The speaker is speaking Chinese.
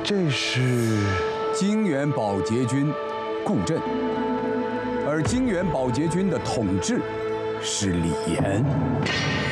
这是泾原保洁军顾震，而泾原保洁军的统治是李严。